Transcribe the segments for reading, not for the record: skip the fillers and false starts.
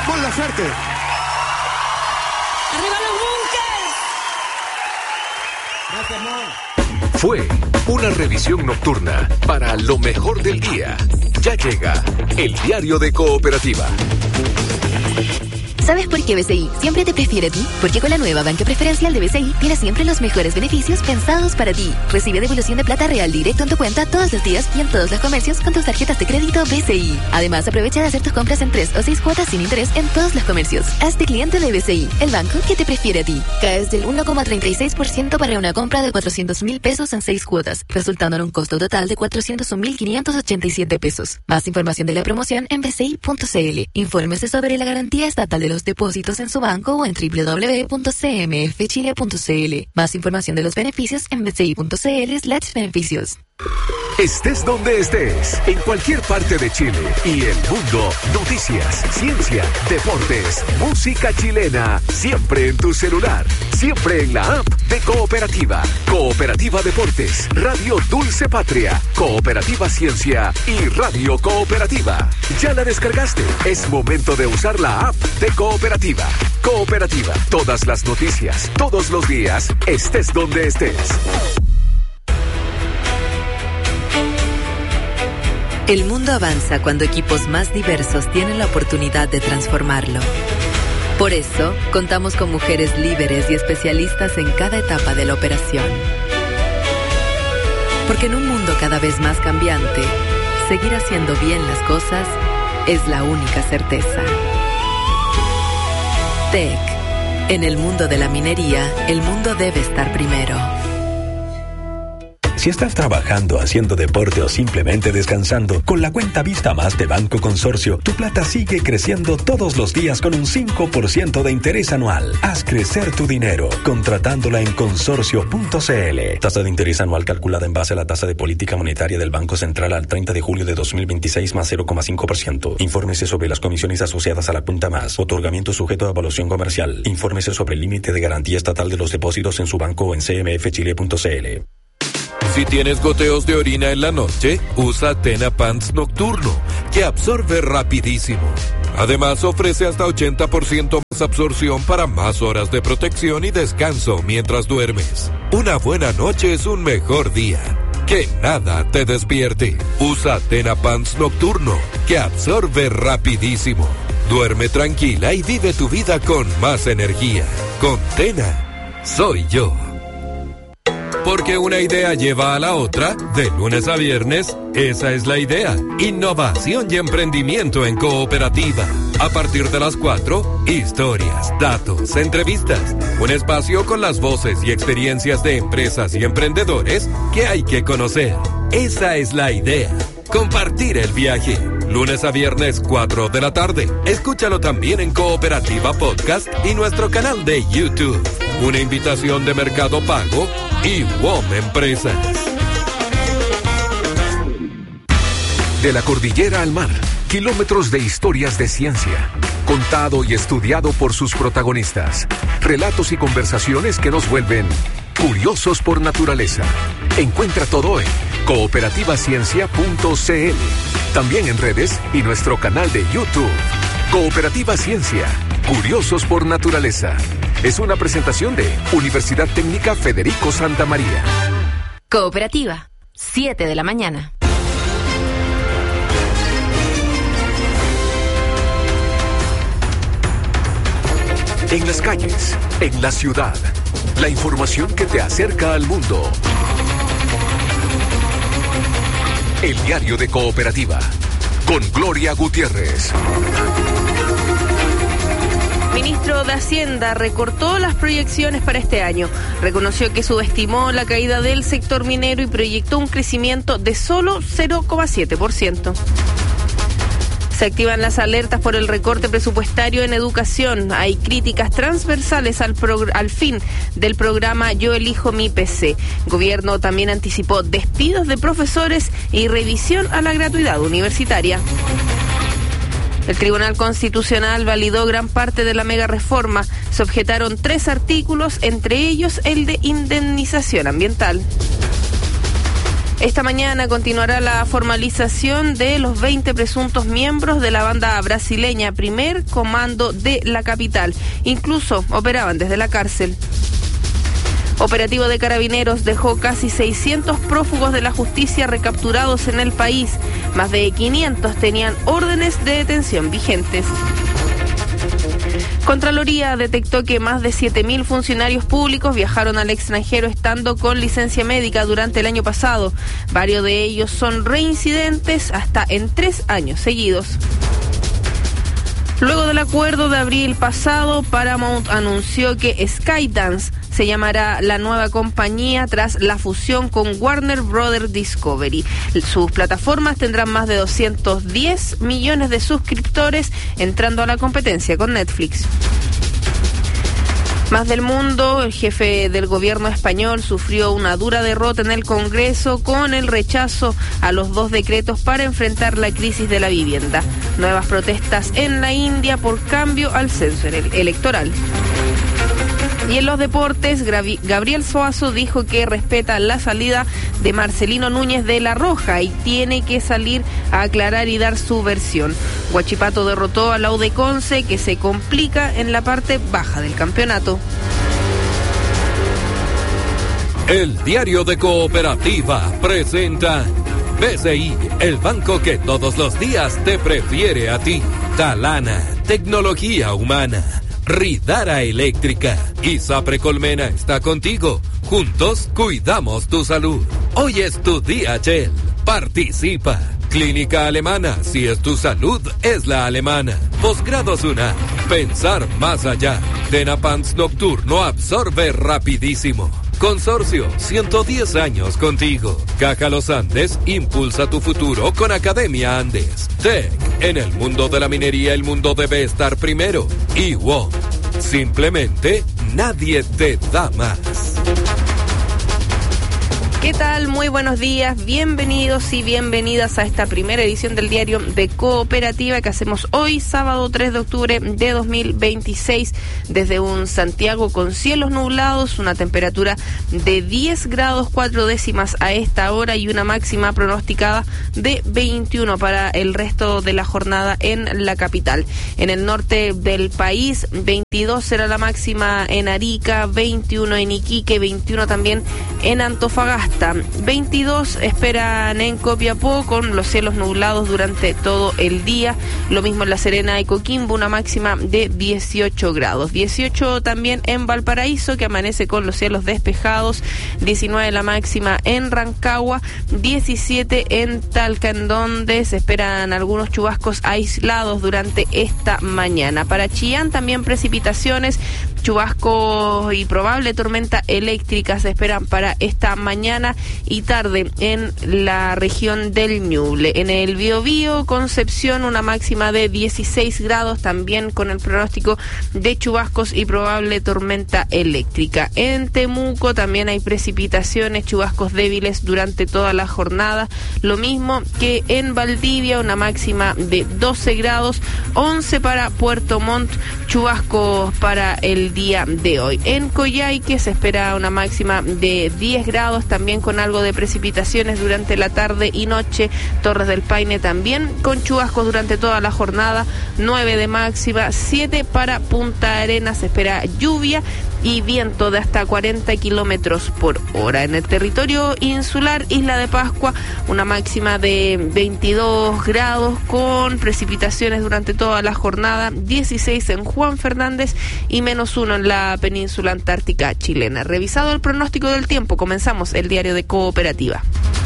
Mon Laferte. ¡Arriba los bunkers! Gracias, Mon. Fue una revisión nocturna para lo mejor del día. Ya llega el diario de Cooperativa. ¿Sabes por qué BCI siempre te prefiere a ti? Porque con la nueva banca preferencial de BCI tienes siempre los mejores beneficios pensados para ti. Recibe devolución de plata real directo en tu cuenta todos los días y en todos los comercios con tus tarjetas de crédito BCI. Además, aprovecha de hacer tus compras en 3 o 6 cuotas sin interés en todos los comercios. Hazte cliente de BCI, el banco que te prefiere a ti. Caes del 1,36% para una compra de 400,000 pesos en 6 cuotas, resultando en un costo total de 401,587 pesos. Más información de la promoción en bci.cl. Infórmese sobre la garantía estatal de los depósitos en su banco o en www.cmfchile.cl. Más información de los beneficios en bci.cl/beneficios. Estés donde estés, en cualquier parte de Chile y el mundo, noticias, ciencia, deportes, música chilena, siempre en tu celular, siempre en la app de Cooperativa. Cooperativa Deportes, Radio Dulce Patria, Cooperativa Ciencia y Radio Cooperativa. ¿Ya la descargaste? Es momento de usar la app de Cooperativa. Cooperativa, todas las noticias, todos los días, estés donde estés. El mundo avanza cuando equipos más diversos tienen la oportunidad de transformarlo. Por eso, contamos con mujeres líderes y especialistas en cada etapa de la operación. Porque en un mundo cada vez más cambiante, seguir haciendo bien las cosas es la única certeza. TEC. En el mundo de la minería, el mundo debe estar primero. Si estás trabajando, haciendo deporte o simplemente descansando, con la cuenta Vista Más de Banco Consorcio, tu plata sigue creciendo todos los días con un 5% de interés anual. Haz crecer tu dinero, contratándola en consorcio.cl. Tasa de interés anual calculada en base a la tasa de política monetaria del Banco Central al 30 de julio de 2026 más 0,5%. Infórmese sobre las comisiones asociadas a la cuenta Más. Otorgamiento sujeto a evaluación comercial. Infórmese sobre el límite de garantía estatal de los depósitos en su banco o en cmfchile.cl. Si tienes goteos de orina en la noche, usa Tena Pants Nocturno, que absorbe rapidísimo. Además, ofrece hasta 80% más absorción para más horas de protección y descanso mientras duermes. Una buena noche es un mejor día. Que nada te despierte. Usa Tena Pants Nocturno, que absorbe rapidísimo. Duerme tranquila y vive tu vida con más energía. Con Tena, soy yo. Porque una idea lleva a la otra, de lunes a viernes, esa es la idea. Innovación y emprendimiento en Cooperativa. A partir de las 4, historias, datos, entrevistas. Un espacio con las voces y experiencias de empresas y emprendedores que hay que conocer. Esa es la idea. Compartir el viaje. Lunes a viernes, 4 de la tarde. Escúchalo también en Cooperativa Podcast y nuestro canal de YouTube. Una invitación de Mercado Pago y WOM Empresas. De la cordillera al mar, kilómetros de historias de ciencia, contado y estudiado por sus protagonistas. Relatos y conversaciones que nos vuelven curiosos por naturaleza. Encuentra todo en cooperativaciencia.cl. También en redes y nuestro canal de YouTube. Cooperativa Ciencia, curiosos por naturaleza. Es una presentación de Universidad Técnica Federico Santa María. Cooperativa, 7 de la mañana. En las calles, en la ciudad, la información que te acerca al mundo. El diario de Cooperativa, con Gloria Gutiérrez. Ministro de Hacienda recortó las proyecciones para este año. Reconoció que subestimó la caída del sector minero y proyectó un crecimiento de solo 0,7%. Se activan las alertas por el recorte presupuestario en educación. Hay críticas transversales al fin del programa Yo Elijo Mi PC. Gobierno también anticipó despidos de profesores y revisión a la gratuidad universitaria. El Tribunal Constitucional validó gran parte de la mega reforma. Se objetaron 3 artículos, entre ellos el de indemnización ambiental. Esta mañana continuará la formalización de los 20 presuntos miembros de la banda brasileña Primer Comando de la capital. Incluso operaban desde la cárcel. Operativo de Carabineros dejó casi 600 prófugos de la justicia recapturados en el país. Más de 500 tenían órdenes de detención vigentes. Contraloría detectó que más de 7.000 funcionarios públicos viajaron al extranjero estando con licencia médica durante el año pasado. Varios de ellos son reincidentes hasta en 3 años seguidos. Luego del acuerdo de abril pasado, Paramount anunció que Skydance se llamará la nueva compañía tras la fusión con Warner Bros. Discovery. Sus plataformas tendrán más de 210 millones de suscriptores, entrando a la competencia con Netflix. Más del mundo, el jefe del gobierno español sufrió una dura derrota en el Congreso con el rechazo a los 2 decretos para enfrentar la crisis de la vivienda. Nuevas protestas en la India por cambio al censo electoral. Y en los deportes, Gabriel Suazo dijo que respeta la salida de Marcelino Núñez de La Roja y tiene que salir a aclarar y dar su versión. Huachipato derrotó a la U de Conce, que se complica en la parte baja del campeonato. El Diario de Cooperativa presenta BCI, el banco que todos los días te prefiere a ti. Talana, tecnología humana. Ridara Eléctrica y Sapre Colmena está contigo. Juntos cuidamos tu salud. Hoy es tu día, Shell. Participa. Clínica Alemana, si es tu salud, es la alemana. Posgrados UNA, pensar más allá. Tenapants Nocturno absorbe rapidísimo. Consorcio, 110 años contigo. Caja Los Andes, impulsa tu futuro con Academia Andes. TEC, en el mundo de la minería el mundo debe estar primero. Y WOM, simplemente nadie te da más. ¿Qué tal? Muy buenos días, bienvenidos y bienvenidas a esta primera edición del Diario de Cooperativa que hacemos hoy, sábado 3 de octubre de 2026, desde un Santiago con cielos nublados, una temperatura de 10 grados 4 décimas a esta hora y una máxima pronosticada de 21 para el resto de la jornada en la capital. En el norte del país, 22 será la máxima en Arica, 21 en Iquique, 21 también en Antofagasta. 22 esperan en Copiapó con los cielos nublados durante todo el día. Lo mismo en La Serena y Coquimbo, una máxima de 18 grados. 18 también en Valparaíso, que amanece con los cielos despejados. 19 la máxima en Rancagua. 17 en Talca, en donde se esperan algunos chubascos aislados durante esta mañana. Para Chillán también precipitaciones, chubascos y probable tormenta eléctrica se esperan para esta mañana y tarde en la región del Ñuble. En el Biobío, Concepción, una máxima de 16 grados, también con el pronóstico de chubascos y probable tormenta eléctrica. En Temuco también hay precipitaciones, chubascos débiles durante toda la jornada, lo mismo que en Valdivia, una máxima de 12 grados, 11 para Puerto Montt, chubascos para el día de hoy. En Coyhaique se espera una máxima de 10 grados, también con algo de precipitaciones durante la tarde y noche. Torres del Paine también con chubascos durante toda la jornada, 9 de máxima. 7 para Punta Arenas, se espera lluvia y viento de hasta 40 kilómetros por hora. En el territorio insular, Isla de Pascua, una máxima de 22 grados con precipitaciones durante toda la jornada, 16 en Juan Fernández y -1 en la península antártica chilena. Revisado el pronóstico del tiempo, comenzamos el Diario de Cooperativa.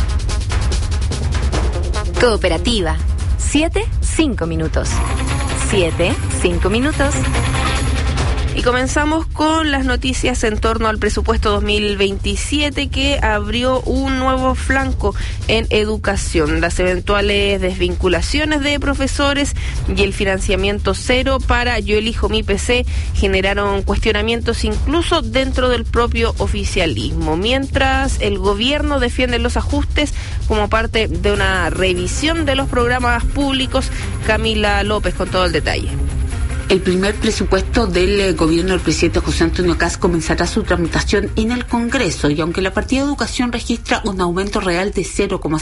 Cooperativa. 7, 5 minutos. 7, 5 minutos. Y comenzamos con las noticias en torno al presupuesto 2027 que abrió un nuevo flanco en educación. Las eventuales desvinculaciones de profesores y el financiamiento cero para Yo Elijo Mi PC generaron cuestionamientos incluso dentro del propio oficialismo. Mientras el gobierno defiende los ajustes como parte de una revisión de los programas públicos, Camila López con todo el detalle. El primer presupuesto del gobierno del presidente José Antonio Kast comenzará su tramitación en el Congreso y aunque la partida de educación registra un aumento real de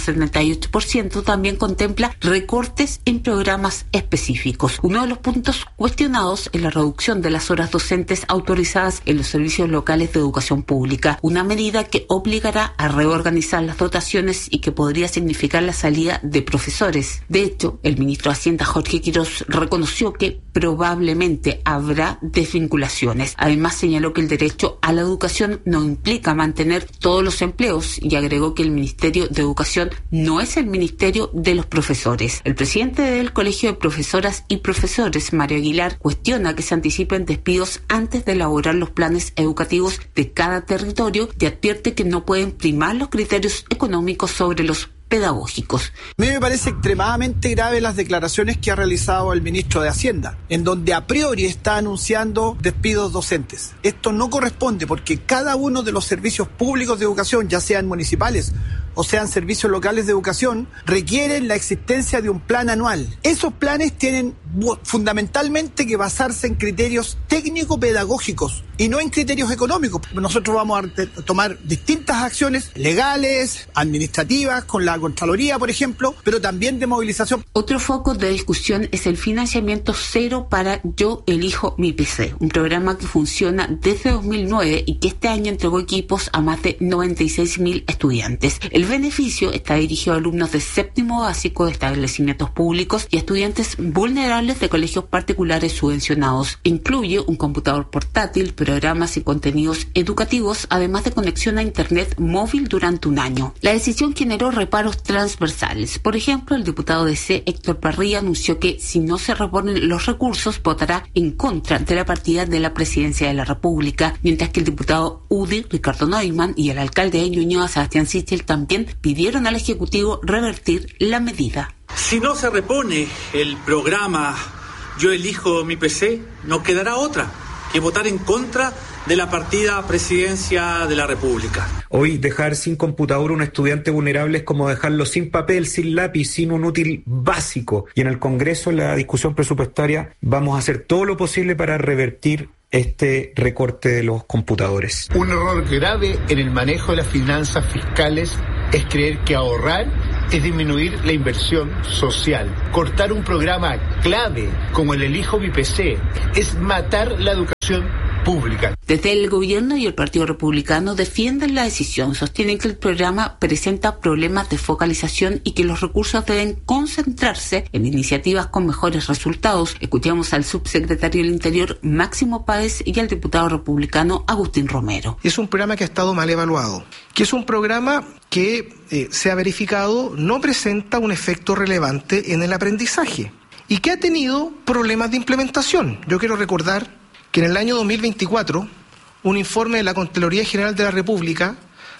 0,78%, también contempla recortes en programas específicos. Uno de los puntos cuestionados es la reducción de las horas docentes autorizadas en los servicios locales de educación pública, una medida que obligará a reorganizar las dotaciones y que podría significar la salida de profesores. De hecho, el ministro de Hacienda, Jorge Quiroz, reconoció que probablemente habrá desvinculaciones. Además, señaló que el derecho a la educación no implica mantener todos los empleos y agregó que el Ministerio de Educación no es el Ministerio de los Profesores. El presidente del Colegio de Profesoras y Profesores, Mario Aguilar, cuestiona que se anticipen despidos antes de elaborar los planes educativos de cada territorio y advierte que no pueden primar los criterios económicos sobre los pedagógicos. A mí me parece extremadamente grave las declaraciones que ha realizado el ministro de Hacienda, en donde a priori está anunciando despidos docentes. Esto no corresponde porque cada uno de los servicios públicos de educación, ya sean municipales o sean servicios locales de educación, requieren la existencia de un plan anual. Esos planes tienen fundamentalmente que basarse en criterios técnico-pedagógicos y no en criterios económicos. Nosotros vamos a tomar distintas acciones legales, administrativas, con la Contraloría, por ejemplo, pero también de movilización. Otro foco de discusión es el financiamiento cero para Yo Elijo Mi PC, un programa que funciona desde 2009 y que este año entregó equipos a más de 96.000 estudiantes. El beneficio está dirigido a alumnos de séptimo básico de establecimientos públicos y estudiantes vulnerables de colegios particulares subvencionados. Incluye un computador portátil, programas y contenidos educativos, además de conexión a Internet móvil durante un año. La decisión generó reparos transversales. Por ejemplo, el diputado de C, Héctor Parrilla, anunció que si no se reponen los recursos, votará en contra de la partida de la Presidencia de la República, mientras que el diputado UDI, Ricardo Neumann, y el alcalde de Ñuñoa, Sebastián Sichel, también pidieron al Ejecutivo revertir la medida. Si no se repone el programa Yo Elijo Mi PC, no quedará otra que votar en contra de la partida Presidencia de la República. Hoy dejar sin computador a un estudiante vulnerable es como dejarlo sin papel, sin lápiz, sin un útil básico. Y en el Congreso, en la discusión presupuestaria, vamos a hacer todo lo posible para revertir este recorte de los computadores. Un error grave en el manejo de las finanzas fiscales es creer que ahorrar es disminuir la inversión social. Cortar un programa clave como el Elijo Mi PC es matar la educación pública. Desde el gobierno y el Partido Republicano defienden la decisión, sostienen que el programa presenta problemas de focalización y que los recursos deben concentrarse en iniciativas con mejores resultados. Escuchamos al subsecretario del Interior, Máximo Páez, y al diputado republicano Agustín Romero. Es un programa que ha estado mal evaluado, que es un programa que se ha verificado no presenta un efecto relevante en el aprendizaje y que ha tenido problemas de implementación. Yo quiero recordar que en el año 2024 un informe de la Contraloría General de la República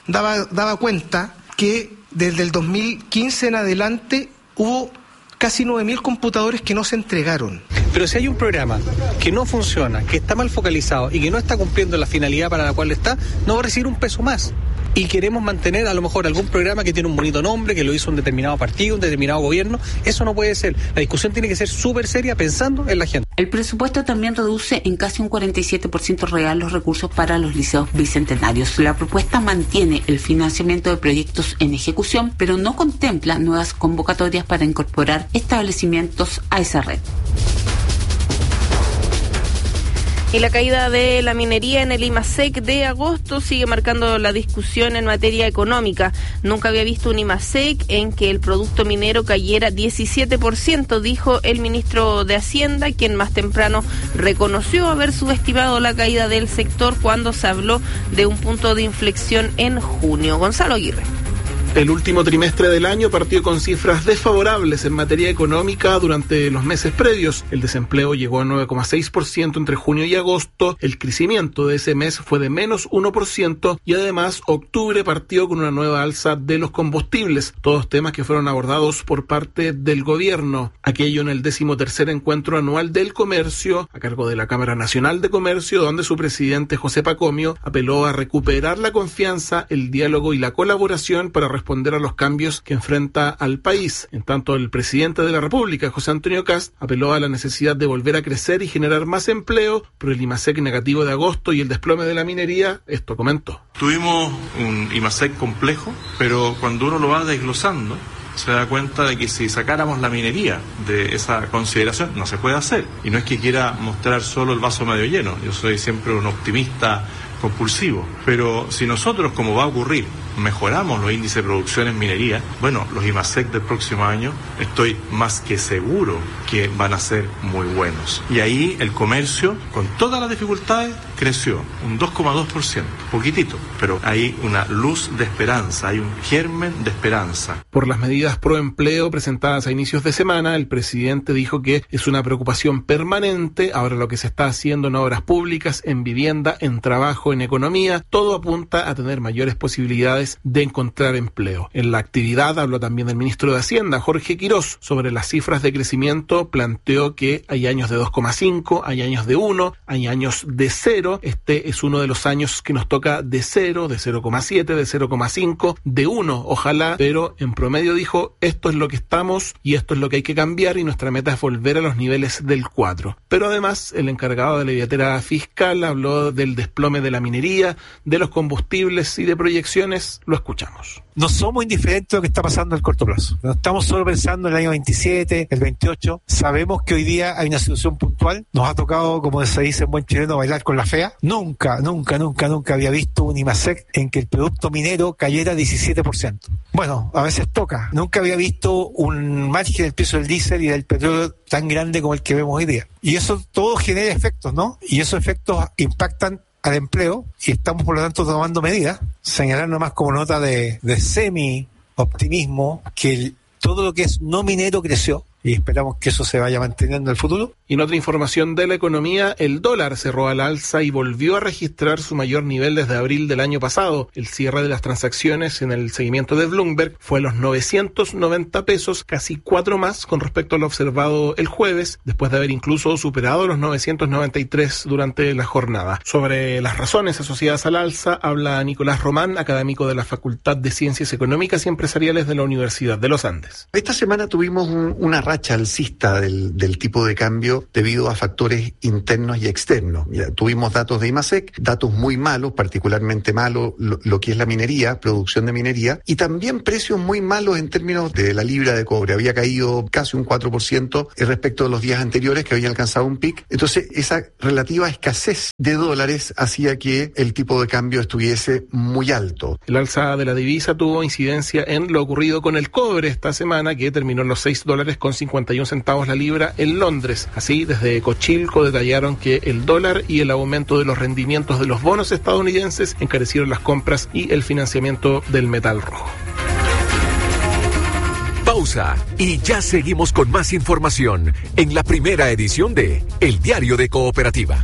daba cuenta que desde el 2015 en adelante hubo casi 9.000 computadores que no se entregaron. Pero si hay un programa que no funciona, que está mal focalizado y que no está cumpliendo la finalidad para la cual está, no va a recibir un peso más. Y queremos mantener a lo mejor algún programa que tiene un bonito nombre, que lo hizo un determinado partido, un determinado gobierno. Eso no puede ser. La discusión tiene que ser súper seria pensando en la gente. El presupuesto también reduce en casi un 47% real los recursos para los liceos bicentenarios. La propuesta mantiene el financiamiento de proyectos en ejecución, pero no contempla nuevas convocatorias para incorporar establecimientos a esa red. Y la caída de la minería en el IMASEC de agosto sigue marcando la discusión en materia económica. Nunca había visto un IMASEC en que el producto minero cayera 17%, dijo el ministro de Hacienda, quien más temprano reconoció haber subestimado la caída del sector cuando se habló de un punto de inflexión en junio. Gonzalo Aguirre. El último trimestre del año partió con cifras desfavorables en materia económica durante los meses previos. El desempleo llegó a 9,6% entre junio y agosto. El crecimiento de ese mes fue de menos 1% y además octubre partió con una nueva alza de los combustibles. Todos temas que fueron abordados por parte del gobierno. Aquello en el 13º encuentro anual del comercio a cargo de la Cámara Nacional de Comercio, donde su presidente José Pacomio apeló a recuperar la confianza, el diálogo y la colaboración para responder responder a los cambios que enfrenta al país. En tanto, el presidente de la República, José Antonio Kast, apeló a la necesidad de volver a crecer y generar más empleo, pero el IMASEC negativo de agosto y el desplome de la minería, esto comentó. Tuvimos un IMASEC complejo, pero cuando uno lo va desglosando, se da cuenta de que si sacáramos la minería de esa consideración, no se puede hacer. Y no es que quiera mostrar solo el vaso medio lleno, yo soy siempre un optimista compulsivo, pero si nosotros, como va a ocurrir, mejoramos los índices de producción en minería, bueno, los IMASEC del próximo año estoy más que seguro que van a ser muy buenos. Y ahí el comercio, con todas las dificultades, creció un 2,2%, poquitito, pero hay una luz de esperanza, hay un germen de esperanza. Por las medidas pro empleo presentadas a inicios de semana, el presidente dijo que es una preocupación permanente. Ahora lo que se está haciendo en obras públicas, en vivienda, en trabajo, en economía, todo apunta a tener mayores posibilidades de encontrar empleo. En la actividad habló también el ministro de Hacienda, Jorge Quirós, sobre las cifras de crecimiento. Planteó que hay años de 2,5, hay años de 1, hay años de 0. Este es uno de los años que nos toca de 0, de 0,7, de 0,5, de 1, ojalá, pero en promedio dijo, esto es lo que estamos y esto es lo que hay que cambiar y nuestra meta es volver a los niveles del 4. Pero además, el encargado de la billetera fiscal habló del desplome de la minería, de los combustibles y de proyecciones. Lo escuchamos. No somos indiferentes a lo que está pasando en el corto plazo. No estamos solo pensando en el año 27, el 28. Sabemos que hoy día hay una situación puntual. Nos ha tocado, como se dice en buen chileno, bailar con la fea. Nunca había visto un IMASEC en que el producto minero cayera 17%. Bueno, a veces toca. Nunca había visto un margen del precio del diésel y del petróleo tan grande como el que vemos hoy día. Y eso todo genera efectos, ¿no? Y esos efectos impactan al empleo y estamos por lo tanto tomando medidas. Señalar nomás como nota de semi-optimismo que todo lo que es no minero creció y esperamos que eso se vaya manteniendo en el futuro. Y en otra información de la economía, el dólar cerró al alza y volvió a registrar su mayor nivel desde abril del año pasado. El cierre de las transacciones en el seguimiento de Bloomberg fue a los 990 pesos, casi 4 más con respecto a lo observado el jueves, después de haber incluso superado los 993 durante la jornada. Sobre las razones asociadas al alza, habla Nicolás Román, académico de la Facultad de Ciencias Económicas y Empresariales de la Universidad de los Andes. Esta semana tuvimos una racha alcista del tipo de cambio debido a factores internos y externos. Mira, tuvimos datos de IMASEC, datos muy malos, particularmente malos lo que es la minería, producción de minería, y también precios muy malos en términos de la libra de cobre. Había caído casi un 4% respecto de los días anteriores que había alcanzado un pic. Entonces, esa relativa escasez de dólares hacía que el tipo de cambio estuviese muy alto. El alza de la divisa tuvo incidencia en lo ocurrido con el cobre esta semana, que terminó en los $6.51 la libra en Londres. Así, desde Cochilco detallaron que el dólar y el aumento de los rendimientos de los bonos estadounidenses encarecieron las compras y el financiamiento del metal rojo. Pausa y ya seguimos con más información en la primera edición de El Diario de Cooperativa.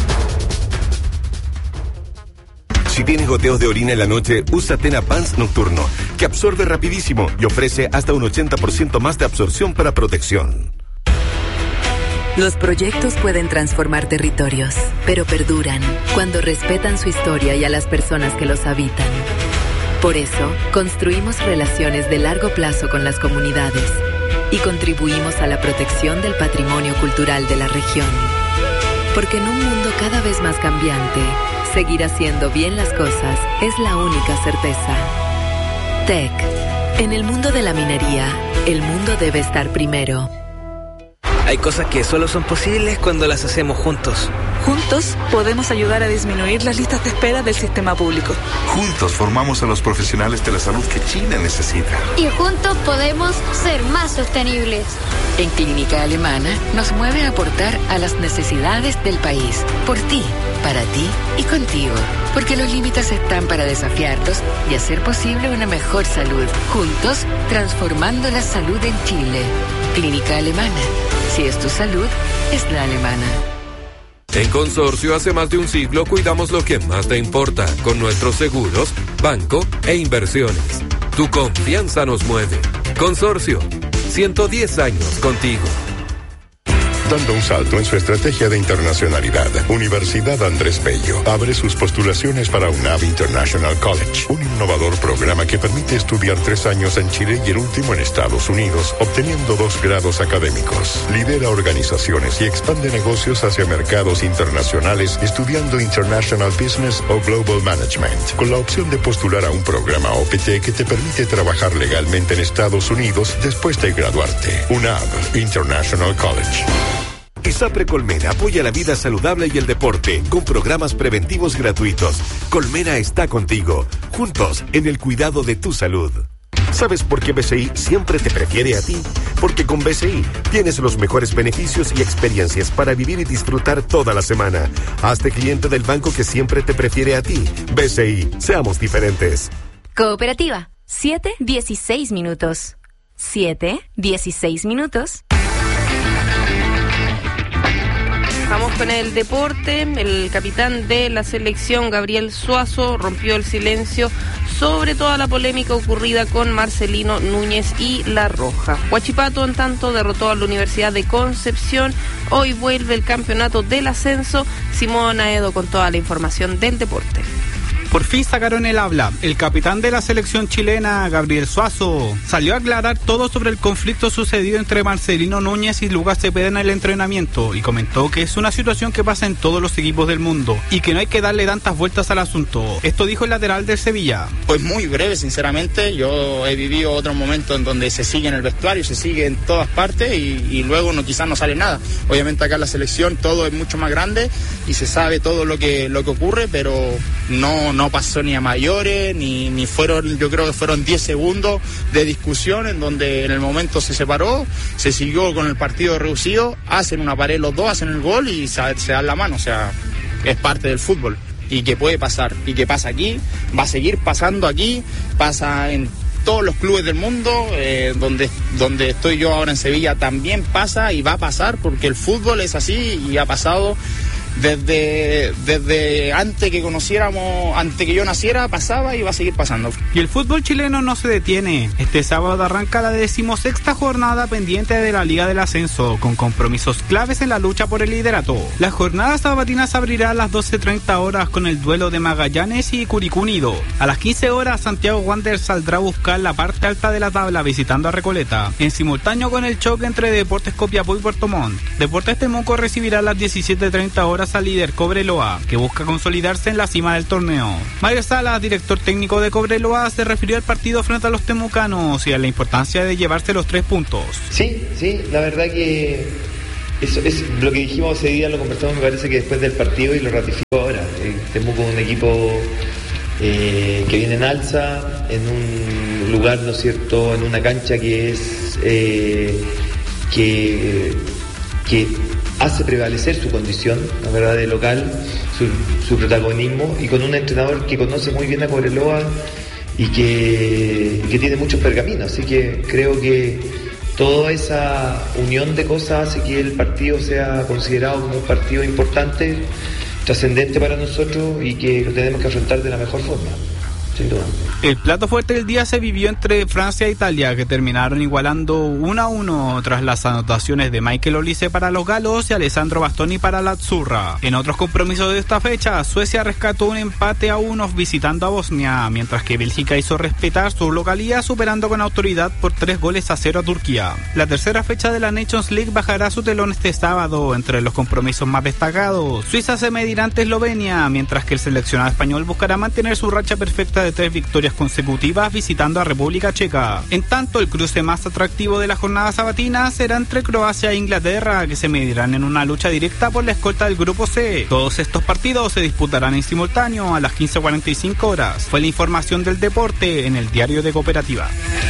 Si tienes goteos de orina en la noche, usa Tena Pants Nocturno, que absorbe rapidísimo y ofrece hasta un 80% más de absorción para protección. Los proyectos pueden transformar territorios, pero perduran cuando respetan su historia y a las personas que los habitan. Por eso, construimos relaciones de largo plazo con las comunidades y contribuimos a la protección del patrimonio cultural de la región. Porque en un mundo cada vez más cambiante, seguir haciendo bien las cosas es la única certeza. TEC. En el mundo de la minería, el mundo debe estar primero. Hay cosas que solo son posibles cuando las hacemos juntos. Juntos podemos ayudar a disminuir las listas de espera del sistema público. Juntos formamos a los profesionales de la salud que China necesita. Y juntos podemos ser más sostenibles. En Clínica Alemana nos mueve a aportar a las necesidades del país. Por ti, para ti y contigo. Porque los límites están para desafiarlos y hacer posible una mejor salud. Juntos, transformando la salud en Chile. Clínica Alemana. Si es tu salud, es la alemana. En Consorcio, hace más de un siglo cuidamos lo que más te importa con nuestros seguros, banco e inversiones. Tu confianza nos mueve. Consorcio, 110 años contigo. dando un salto en su estrategia de internacionalidad. Universidad Andrés Bello abre sus postulaciones para UNAV International College, un innovador programa que permite estudiar 3 años en Chile y el último en Estados Unidos, obteniendo 2 grados académicos. Lidera organizaciones y expande negocios hacia mercados internacionales estudiando International Business o Global Management, con la opción de postular a un programa OPT que te permite trabajar legalmente en Estados Unidos después de graduarte. UNAV International College. ISAPRE Colmena apoya la vida saludable y el deporte con programas preventivos gratuitos. Colmena está contigo, juntos en el cuidado de tu salud. ¿Sabes por qué BCI siempre te prefiere a ti? Porque con BCI tienes los mejores beneficios y experiencias para vivir y disfrutar toda la semana. Hazte cliente del banco que siempre te prefiere a ti. BCI, seamos diferentes. Cooperativa, 7:16 minutos. 7:16 minutos. Vamos con el deporte. El capitán de la selección, Gabriel Suazo, rompió el silencio sobre toda la polémica ocurrida con Marcelino Núñez y La Roja. Huachipato, en tanto, derrotó a la Universidad de Concepción. Hoy vuelve el campeonato del ascenso. Simón Aedo con toda la información del deporte. Por fin sacaron el habla. El capitán de la selección chilena, Gabriel Suazo, salió a aclarar todo sobre el conflicto sucedido entre Marcelino Núñez y Lucas Cepeda en el entrenamiento y comentó que es una situación que pasa en todos los equipos del mundo y que no hay que darle tantas vueltas al asunto. Esto dijo el lateral del Sevilla. Pues muy breve, sinceramente. Yo he vivido otros momentos en donde se sigue en el vestuario, se sigue en todas partes y luego quizás no sale nada. Obviamente acá en la selección todo es mucho más grande y se sabe todo lo que ocurre, pero no pasó ni a mayores, ni fueron, yo creo que fueron 10 segundos de discusión en donde en el momento se separó, se siguió con el partido reducido, hacen una pared los dos, hacen el gol y se dan la mano, o sea, es parte del fútbol y que puede pasar, y que pasa aquí, va a seguir pasando aquí, pasa en todos los clubes del mundo, donde estoy yo ahora en Sevilla también pasa y va a pasar porque el fútbol es así y ha pasado desde antes que conociéramos, antes que yo naciera, pasaba y va a seguir pasando. Y el fútbol chileno no se detiene. Este sábado arranca la 16ª jornada pendiente de la Liga del Ascenso, con compromisos claves en la lucha por el liderato. La jornada sabatina se abrirá a las 12:30 horas con el duelo de Magallanes y Curicó Unido. A las 15 horas Santiago Wanderers saldrá a buscar la parte alta de la tabla visitando a Recoleta, en simultáneo con el choque entre Deportes Copiapó y Puerto Montt. Deportes Temuco recibirá a las 17:30 horas al líder Cobreloa, que busca consolidarse en la cima del torneo. Mario Salas, director técnico de Cobreloa, se refirió al partido frente a los temucanos y a la importancia de llevarse los 3 puntos. Sí, la verdad que eso es lo que dijimos ese día, lo conversamos, me parece que después del partido, y lo ratifico ahora. Temuco es un equipo que viene en alza, en un lugar, ¿no es cierto?, en una cancha que es que hace prevalecer su condición, la verdad, de local, su protagonismo, y con un entrenador que conoce muy bien a Cobreloa y que tiene muchos pergaminos, así que creo que toda esa unión de cosas hace que el partido sea considerado como un partido importante, trascendente para nosotros y que lo tenemos que afrontar de la mejor forma. Sin duda. El plato fuerte del día se vivió entre Francia e Italia, que terminaron igualando 1-1 tras las anotaciones de Michael Olise para los galos y Alessandro Bastoni para la azzurra. En otros compromisos de esta fecha, Suecia rescató un empate a 1 visitando a Bosnia, mientras que Bélgica hizo respetar su localía superando con autoridad por 3-0 a Turquía. La tercera fecha de la Nations League bajará su telón este sábado. Entre los compromisos más destacados, Suiza se medirá ante Eslovenia, mientras que el seleccionado español buscará mantener su racha perfecta de 3 victorias consecutivas visitando a República Checa. En tanto, el cruce más atractivo de la jornada sabatina será entre Croacia e Inglaterra, que se medirán en una lucha directa por la escolta del Grupo C. Todos estos partidos se disputarán en simultáneo a las 15:45 horas. Fue la información del deporte en el Diario de Cooperativa.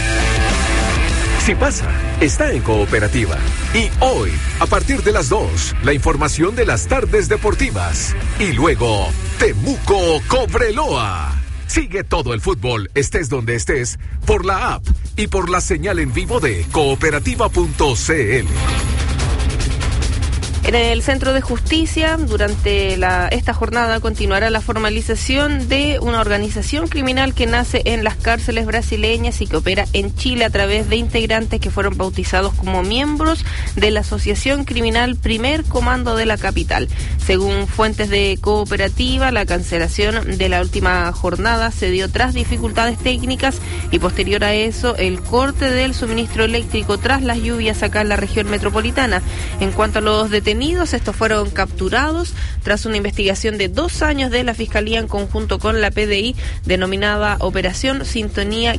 Si pasa, está en Cooperativa. Y hoy, a partir de las 2, la información de las tardes deportivas. Y luego, Temuco Cobreloa. Sigue todo el fútbol, estés donde estés, por la app y por la señal en vivo de cooperativa.cl. En el Centro de Justicia, durante esta jornada continuará la formalización de una organización criminal que nace en las cárceles brasileñas y que opera en Chile a través de integrantes que fueron bautizados como miembros de la Asociación Criminal Primer Comando de la capital. Según fuentes de Cooperativa, la cancelación de la última jornada se dio tras dificultades técnicas y posterior a eso el corte del suministro eléctrico tras las lluvias acá en la región metropolitana. En cuanto a los detenidos, estos fueron capturados tras una investigación de 2 años de la Fiscalía en conjunto con la PDI, denominada Operación Sintonía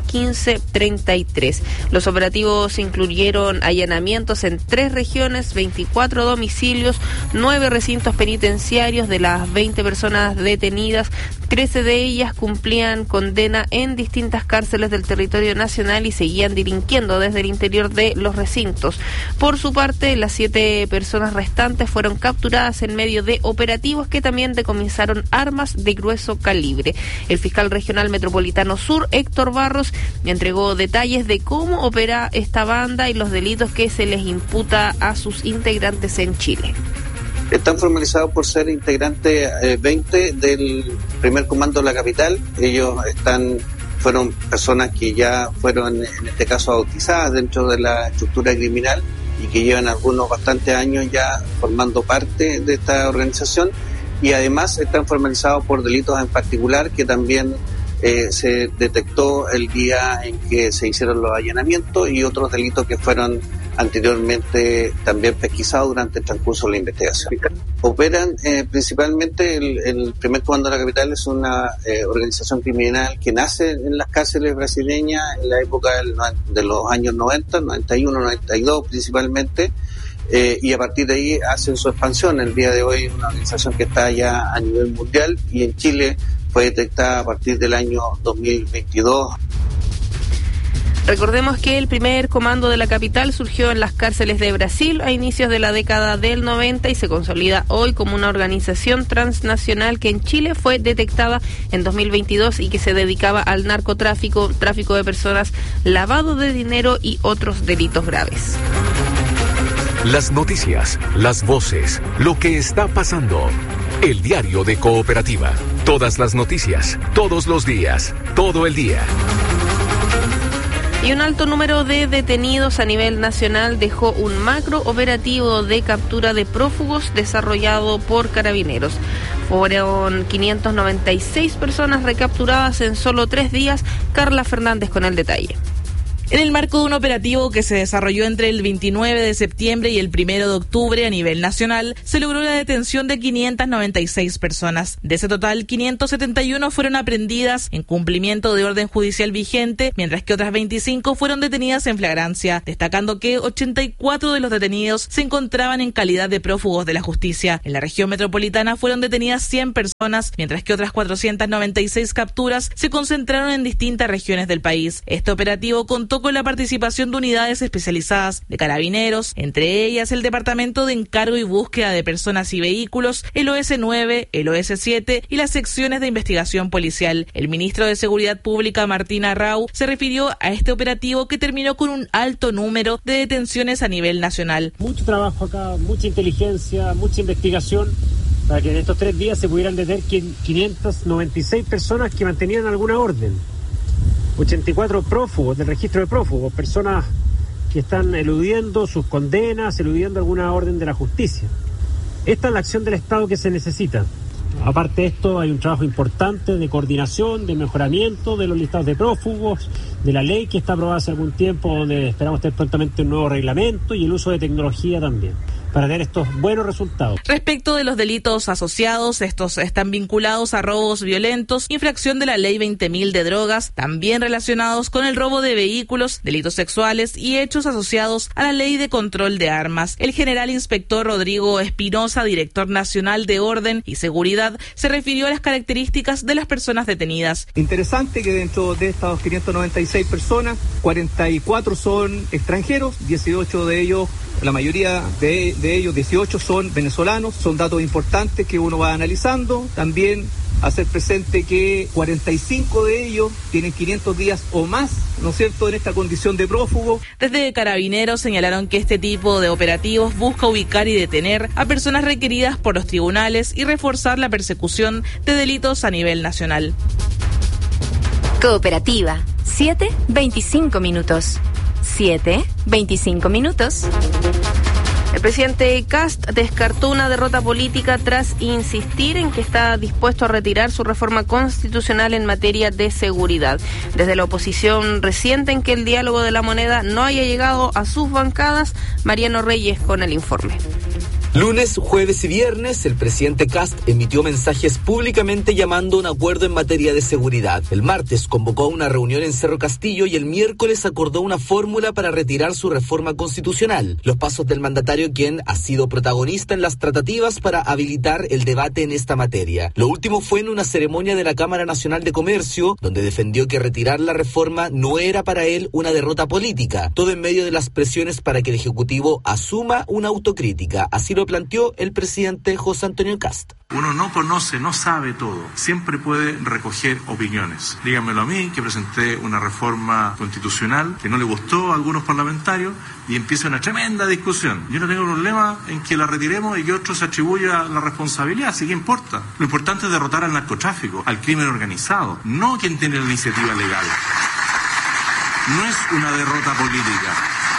1533. Los operativos incluyeron allanamientos en 3 regiones, 24 domicilios, 9 recintos penitenciarios. De las 20 personas detenidas, 13 de ellas cumplían condena en distintas cárceles del territorio nacional y seguían delinquiendo desde el interior de los recintos. Por su parte, las 7 personas restantes fueron capturadas en medio de operativos que también decomisaron armas de grueso calibre. El fiscal regional metropolitano sur, Héctor Barros, entregó detalles de cómo opera esta banda y los delitos que se les imputa a sus integrantes en Chile. Están formalizados por ser integrantes 20 del primer comando de la capital. Ellos fueron personas que ya fueron, en este caso, bautizadas dentro de la estructura criminal y que llevan algunos bastantes años ya formando parte de esta organización, y además están formalizados por delitos en particular que también se detectó el día en que se hicieron los allanamientos, y otros delitos que fueron anteriormente también pesquisados durante el transcurso de la investigación. Operan principalmente el primer comando de la capital. Es una organización criminal que nace en las cárceles brasileñas en la época de los años 90, 91, 92 principalmente, y a partir de ahí hacen su expansión. El día de hoy es una organización que está ya a nivel mundial, y en Chile fue detectada a partir del año 2022. Recordemos que el primer comando de la capital surgió en las cárceles de Brasil a inicios de la década del 90 y se consolida hoy como una organización transnacional que en Chile fue detectada en 2022 y que se dedicaba al narcotráfico, tráfico de personas, lavado de dinero y otros delitos graves. Las noticias, las voces, lo que está pasando. El diario de Cooperativa. Todas las noticias, todos los días, todo el día. Y un alto número de detenidos a nivel nacional dejó un macro operativo de captura de prófugos desarrollado por Carabineros. Fueron 596 personas recapturadas en solo 3 días. Carla Fernández con el detalle. En el marco de un operativo que se desarrolló entre el 29 de septiembre y el 1 de octubre a nivel nacional, se logró la detención de 596 personas. De ese total, 571 fueron aprehendidas en cumplimiento de orden judicial vigente, mientras que otras 25 fueron detenidas en flagrancia, destacando que 84 de los detenidos se encontraban en calidad de prófugos de la justicia. En la región metropolitana fueron detenidas 100 personas, mientras que otras 496 capturas se concentraron en distintas regiones del país. Este operativo contó con la participación de unidades especializadas de Carabineros, entre ellas el Departamento de Encargo y Búsqueda de Personas y Vehículos, el OS9, el OS7 y las secciones de investigación policial. El ministro de Seguridad Pública, Martín Arrau, se refirió a este operativo que terminó con un alto número de detenciones a nivel nacional. Mucho trabajo acá, mucha inteligencia, mucha investigación, para que en estos 3 días se pudieran detener 596 personas que mantenían alguna orden. 84 prófugos del registro de prófugos, personas que están eludiendo sus condenas, eludiendo alguna orden de la justicia. Esta es la acción del Estado que se necesita. Aparte de esto, hay un trabajo importante de coordinación, de mejoramiento de los listados de prófugos, de la ley que está aprobada hace algún tiempo, donde esperamos tener prontamente un nuevo reglamento, y el uso de tecnología también, para tener estos buenos resultados. Respecto de los delitos asociados, estos están vinculados a robos violentos, infracción de la ley 20.000 de drogas, también relacionados con el robo de vehículos, delitos sexuales y hechos asociados a la ley de control de armas. El general inspector Rodrigo Espinosa, director nacional de Orden y Seguridad, se refirió a las características de las personas detenidas. Interesante que dentro de estas 596 personas, 44 son extranjeros, 18 de ellos, la mayoría de ellos, 18 son venezolanos. Son datos importantes que uno va analizando. También hacer presente que 45 de ellos tienen 500 días o más, ¿no es cierto?, en esta condición de prófugo. Desde Carabineros señalaron que este tipo de operativos busca ubicar y detener a personas requeridas por los tribunales y reforzar la persecución de delitos a nivel nacional. Cooperativa, 7:25 minutos. 7:25 minutos. El presidente Kast descartó una derrota política tras insistir en que está dispuesto a retirar su reforma constitucional en materia de seguridad. Desde la oposición resienten que el diálogo de la moneda no haya llegado a sus bancadas. Mariano Reyes con el informe. Lunes, jueves y viernes, el presidente Kast emitió mensajes públicamente llamando a un acuerdo en materia de seguridad. El martes convocó a una reunión en Cerro Castillo y el miércoles acordó una fórmula para retirar su reforma constitucional. Los pasos del mandatario, quien ha sido protagonista en las tratativas para habilitar el debate en esta materia. Lo último fue en una ceremonia de la Cámara Nacional de Comercio, donde defendió que retirar la reforma no era para él una derrota política. Todo en medio de las presiones para que el Ejecutivo asuma una autocrítica. Así lo planteó el presidente José Antonio Kast. Uno no conoce, no sabe todo. Siempre puede recoger opiniones. Díganmelo a mí, que presenté una reforma constitucional que no le gustó a algunos parlamentarios y empieza una tremenda discusión. Yo no tengo problema en que la retiremos y que otro se atribuya la responsabilidad, así que importa. Lo importante es derrotar al narcotráfico, al crimen organizado, no quien tiene la iniciativa legal. No es una derrota política.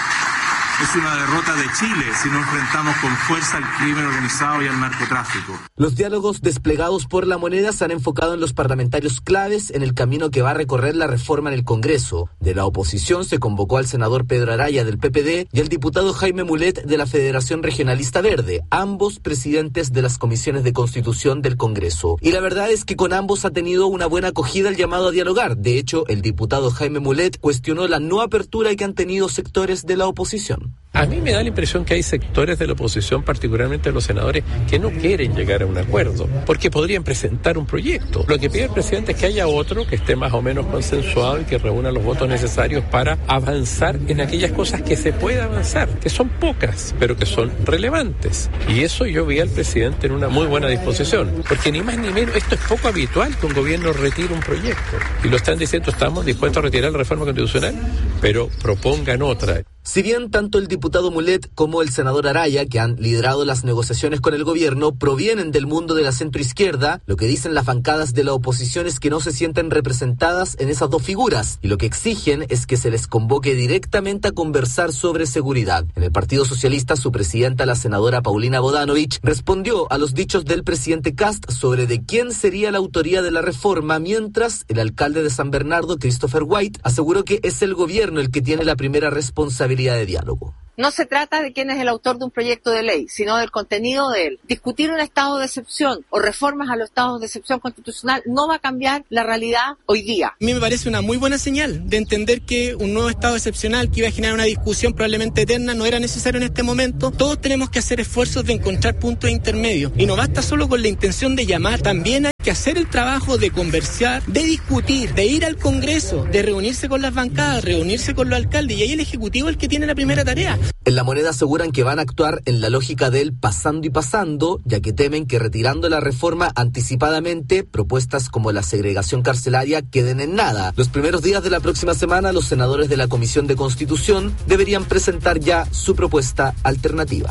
Es una derrota de Chile si no enfrentamos con fuerza al crimen organizado y al narcotráfico. Los diálogos desplegados por la moneda se han enfocado en los parlamentarios claves en el camino que va a recorrer la reforma en el Congreso. De la oposición se convocó al senador Pedro Araya del PPD y al diputado Jaime Mulet de la Federación Regionalista Verde, ambos presidentes de las comisiones de Constitución del Congreso. Y la verdad es que con ambos ha tenido una buena acogida el llamado a dialogar. De hecho, el diputado Jaime Mulet cuestionó la no apertura que han tenido sectores de la oposición. A mí me da la impresión que hay sectores de la oposición, particularmente los senadores, que no quieren llegar a un acuerdo, porque podrían presentar un proyecto. Lo que pide el presidente es que haya otro que esté más o menos consensuado y que reúna los votos necesarios para avanzar en aquellas cosas que se puede avanzar, que son pocas, pero que son relevantes. Y eso yo vi al presidente en una muy buena disposición, porque ni más ni menos, esto es poco habitual que un gobierno retire un proyecto. Y lo están diciendo, estamos dispuestos a retirar la reforma constitucional, pero propongan otra. Si bien tanto el diputado Mulet como el senador Araya, que han liderado las negociaciones con el gobierno, provienen del mundo de la centroizquierda, lo que dicen las bancadas de la oposición es que no se sienten representadas en esas dos figuras, y lo que exigen es que se les convoque directamente a conversar sobre seguridad. En el Partido Socialista, su presidenta, la senadora Paulina Bodanovich, respondió a los dichos del presidente Kast sobre de quién sería la autoría de la reforma, mientras el alcalde de San Bernardo, Christopher White, aseguró que es el gobierno el que tiene la primera responsabilidad de diálogo. No se trata de quién es el autor de un proyecto de ley, sino del contenido de él. Discutir un estado de excepción o reformas a los estados de excepción constitucional no va a cambiar la realidad hoy día. A mí me parece una muy buena señal de entender que un nuevo estado excepcional que iba a generar una discusión probablemente eterna no era necesario en este momento. Todos tenemos que hacer esfuerzos de encontrar puntos intermedios y no basta solo con la intención de llamar, también hay que hacer el trabajo de conversar, de discutir, de ir al Congreso, de reunirse con las bancadas, reunirse con los alcaldes, y ahí el Ejecutivo es el que tiene la primera tarea. En La Moneda aseguran que van a actuar en la lógica del pasando y pasando, ya que temen que retirando la reforma anticipadamente, propuestas como la segregación carcelaria queden en nada. Los primeros días de la próxima semana, los senadores de la Comisión de Constitución deberían presentar ya su propuesta alternativa.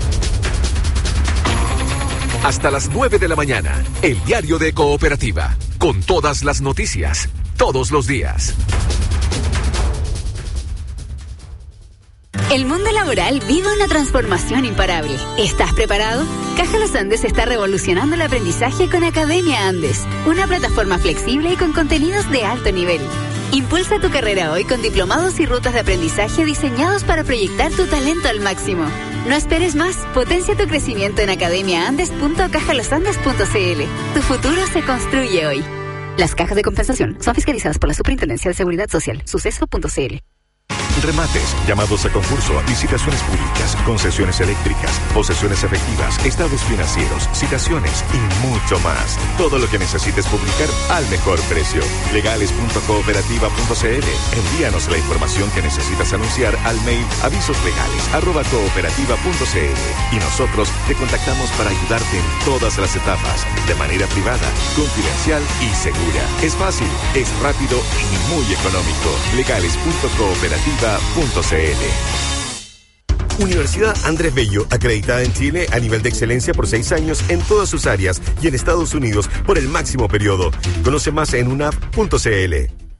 Hasta las 9 de la mañana, el diario de Cooperativa, con todas las noticias, todos los días. El mundo laboral vive una transformación imparable. ¿Estás preparado? Caja Los Andes está revolucionando el aprendizaje con Academia Andes, una plataforma flexible y con contenidos de alto nivel. Impulsa tu carrera hoy con diplomados y rutas de aprendizaje diseñados para proyectar tu talento al máximo. No esperes más, potencia tu crecimiento en academiaandes.cajalosandes.cl. Tu futuro se construye hoy. Las cajas de compensación son fiscalizadas por la Superintendencia de Seguridad Social, suceso.cl. Remates, llamados a concurso, licitaciones públicas, concesiones eléctricas, posesiones efectivas, estados financieros, citaciones y mucho más. Todo lo que necesites publicar al mejor precio. Legales.cooperativa.cl. Envíanos la información que necesitas anunciar al mail avisoslegales@cooperativa.cl y nosotros te contactamos para ayudarte en todas las etapas, de manera privada, confidencial y segura. Es fácil, es rápido y muy económico. Legales.cooperativa.cl. Universidad Andrés Bello, acreditada en Chile a nivel de excelencia por 6 años en todas sus áreas y en Estados Unidos por el máximo periodo. Conoce más en unap.cl.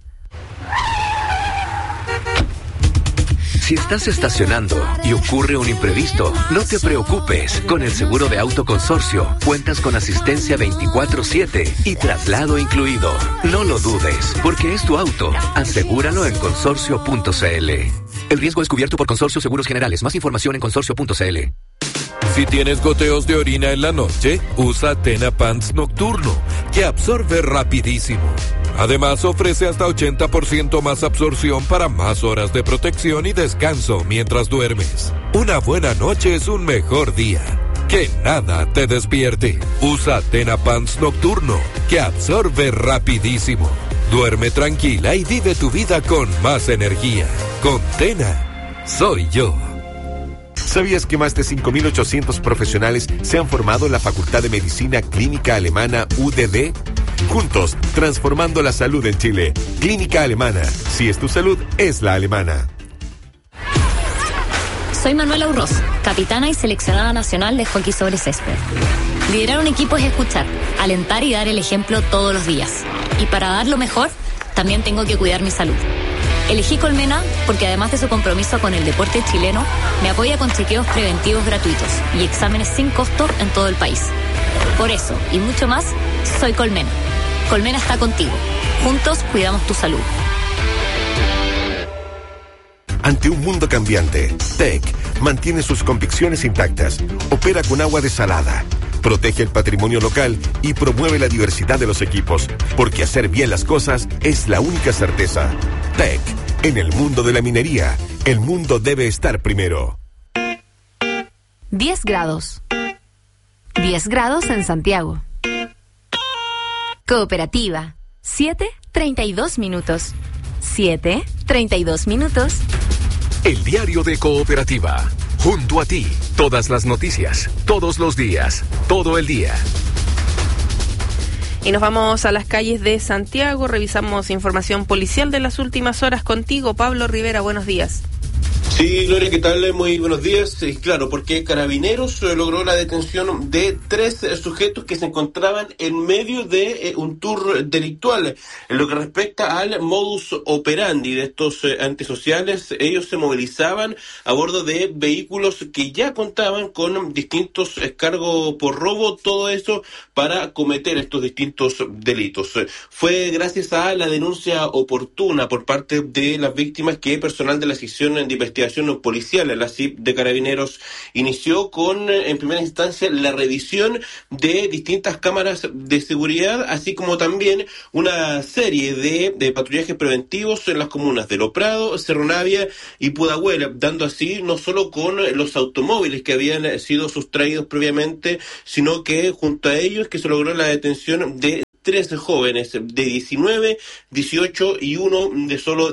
Si estás estacionando y ocurre un imprevisto, no te preocupes. Con el seguro de auto Consorcio, cuentas con asistencia 24/7 y traslado incluido. No lo dudes, porque es tu auto. Asegúralo en consorcio.cl. El riesgo es cubierto por Consorcio Seguros Generales. Más información en consorcio.cl. Si tienes goteos de orina en la noche, usa Tena Pants Nocturno, que absorbe rapidísimo. Además, ofrece hasta 80% más absorción para más horas de protección y descanso mientras duermes. Una buena noche es un mejor día. Que nada te despierte. Usa Tena Pants Nocturno, que absorbe rapidísimo. Duerme tranquila y vive tu vida con más energía. Con Tena, soy yo. ¿Sabías que más de 5.800 profesionales se han formado en la Facultad de Medicina Clínica Alemana UDD? Juntos, transformando la salud en Chile. Clínica Alemana. Si es tu salud, es la alemana. Soy Manuela Urroz, capitana y seleccionada nacional de hockey sobre césped. Liderar un equipo es escuchar, alentar y dar el ejemplo todos los días. Y para dar lo mejor, también tengo que cuidar mi salud. Elegí Colmena porque además de su compromiso con el deporte chileno, me apoya con chequeos preventivos gratuitos y exámenes sin costo en todo el país. Por eso, y mucho más, soy Colmena. Colmena está contigo. Juntos cuidamos tu salud. Ante un mundo cambiante, TEC mantiene sus convicciones intactas, opera con agua desalada, protege el patrimonio local y promueve la diversidad de los equipos, porque hacer bien las cosas es la única certeza. TEC, en el mundo de la minería, el mundo debe estar primero. 10 grados. 10 grados en Santiago. Cooperativa. 7:32 minutos. 7:32 minutos. El diario de Cooperativa. Junto a ti, todas las noticias, todos los días, todo el día. Y nos vamos a las calles de Santiago, revisamos información policial de las últimas horas contigo, Pablo Rivera, buenos días. Sí, Gloria, ¿qué tal? Muy buenos días. Claro, porque Carabineros logró la detención de 3 sujetos que se encontraban en medio de un tour delictual. En lo que respecta al modus operandi de estos antisociales, ellos se movilizaban a bordo de vehículos que ya contaban con distintos cargos por robo, todo eso para cometer estos distintos delitos. Fue gracias a la denuncia oportuna por parte de las víctimas que personal de la sección de investigación policial, la CIP de Carabineros, inició con, en primera instancia, la revisión de distintas cámaras de seguridad, así como también una serie de patrullajes preventivos en las comunas de Loprado, Cerro Navia y Pudahuel, dando así no solo con los automóviles que habían sido sustraídos previamente, sino que junto a ellos que se logró la detención de 13 jóvenes de 19, 18 y uno de solo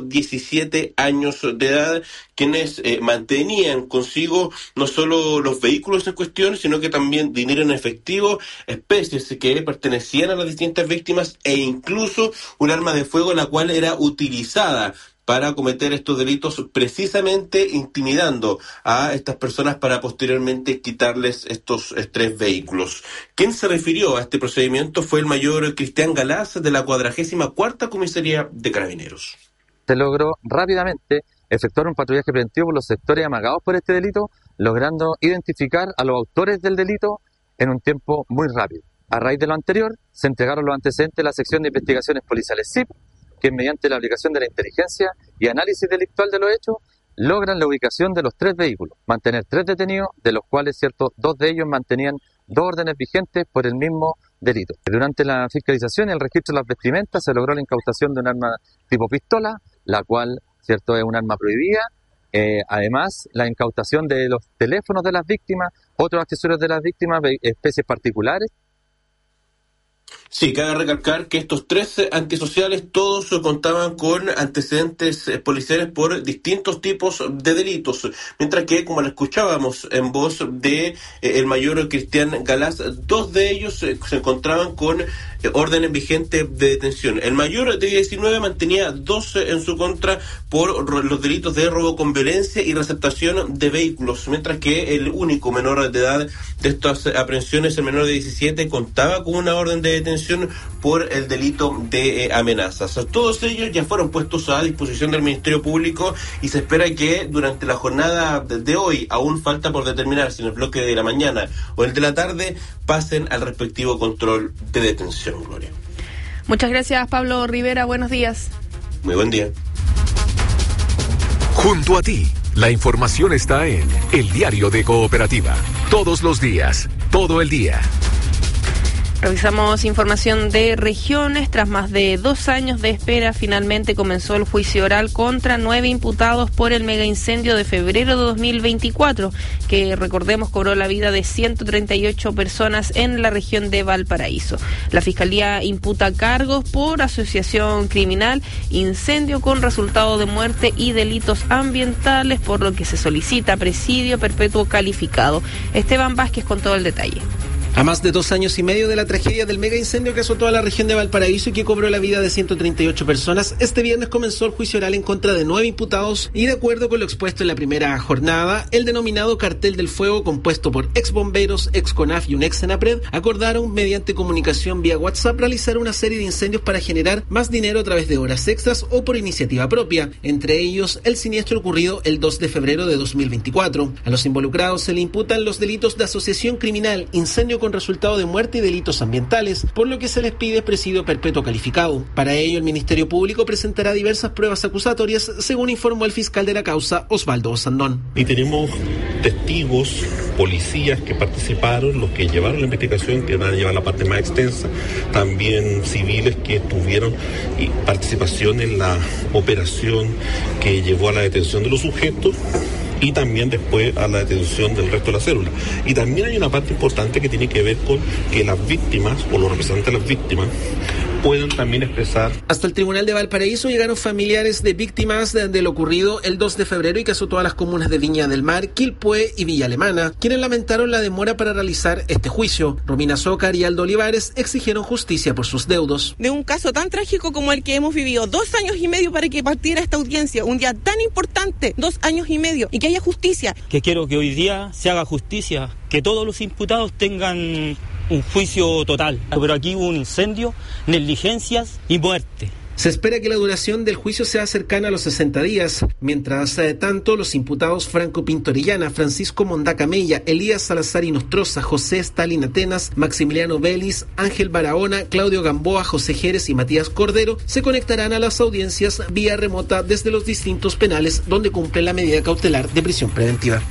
17 años de edad, quienes mantenían consigo no solo los vehículos en cuestión, sino que también dinero en efectivo, especies que pertenecían a las distintas víctimas e incluso un arma de fuego la cual era utilizada para cometer estos delitos, precisamente intimidando a estas personas para posteriormente quitarles estos 3 vehículos. Quien se refirió a este procedimiento fue el mayor Cristian Galaz de la 44ª Comisaría de Carabineros. Se logró rápidamente efectuar un patrullaje preventivo por los sectores amagados por este delito, logrando identificar a los autores del delito en un tiempo muy rápido. A raíz de lo anterior, se entregaron los antecedentes de la sección de investigaciones policiales CIP, que mediante la aplicación de la inteligencia y análisis delictual de los hechos, logran la ubicación de los 3 vehículos, mantener 3 detenidos, de los cuales 2 de ellos mantenían 2 órdenes vigentes por el mismo delito. Durante la fiscalización y el registro de las vestimentas se logró la incautación de un arma tipo pistola, la cual es un arma prohibida, Además, la incautación de los teléfonos de las víctimas, otros accesorios de las víctimas, especies particulares. Sí, cabe recalcar que estos 3 antisociales todos contaban con antecedentes policiales por distintos tipos de delitos, mientras que, como lo escuchábamos en voz de el mayor Cristian Galás, 2 de ellos se encontraban con órdenes vigentes de detención. El mayor de 19 mantenía 2 en su contra por los delitos de robo con violencia y receptación de vehículos, mientras que el único menor de edad de estas aprehensiones, el menor de 17, contaba con una orden de detención por el delito de amenazas. Todos ellos ya fueron puestos a disposición del Ministerio Público y se espera que durante la jornada de hoy, aún falta por determinar si en el bloque de la mañana o el de la tarde, pasen al respectivo control de detención, Gloria. Muchas gracias, Pablo Rivera. Buenos días. Muy buen día. Junto a ti, la información está en El Diario de Cooperativa. Todos los días, todo el día. Revisamos información de regiones. Tras más de 2 años de espera, finalmente comenzó el juicio oral contra 9 imputados por el megaincendio de febrero de 2024, que, recordemos, cobró la vida de 138 personas en la región de Valparaíso. La Fiscalía imputa cargos por asociación criminal, incendio con resultado de muerte y delitos ambientales, por lo que se solicita presidio perpetuo calificado. Esteban Vázquez con todo el detalle. A más de 2 años y medio de la tragedia del mega incendio que azotó a la región de Valparaíso y que cobró la vida de 138 personas, este viernes comenzó el juicio oral en contra de 9 imputados y, de acuerdo con lo expuesto en la primera jornada, el denominado Cartel del Fuego, compuesto por ex bomberos, ex CONAF y un ex Senapred, acordaron mediante comunicación vía WhatsApp realizar una serie de incendios para generar más dinero a través de horas extras o por iniciativa propia, entre ellos el siniestro ocurrido el 2 de febrero de 2024. A los involucrados se le imputan los delitos de asociación criminal, incendio con resultado de muerte y delitos ambientales, por lo que se les pide presidio perpetuo calificado. Para ello, el Ministerio Público presentará diversas pruebas acusatorias, según informó el fiscal de la causa, Osvaldo Osandón. Y tenemos testigos, policías que participaron, los que llevaron la investigación, que van a llevar la parte más extensa, también civiles que tuvieron participación en la operación que llevó a la detención de los sujetos, y también después a la detención del resto de la célula. Y también hay una parte importante que tiene que ver con que las víctimas, o los representantes de las víctimas, puedan también expresar. Hasta el Tribunal de Valparaíso llegaron familiares de víctimas de lo ocurrido el 2 de febrero y que azotó a las comunas de Viña del Mar, Quilpué y Villa Alemana, quienes lamentaron la demora para realizar este juicio. Romina Zócar y Aldo Olivares exigieron justicia por sus deudos. De un caso tan trágico como el que hemos vivido, 2 años y medio para que partiera esta audiencia, un día tan importante, 2 años y medio, y que haya justicia. Que quiero que hoy día se haga justicia, que todos los imputados tengan un juicio total. Pero aquí hubo un incendio, negligencias y muerte. Se espera que la duración del juicio sea cercana a los 60 días. Mientras tanto, los imputados Franco Pinto Orellana, Francisco Mondaca Mella, Elías Salazar Inostroza, José Stalin Atenas, Maximiliano Vélez, Ángel Barahona, Claudio Gamboa, José Jerez y Matías Cordero se conectarán a las audiencias vía remota desde los distintos penales donde cumple la medida cautelar de prisión preventiva.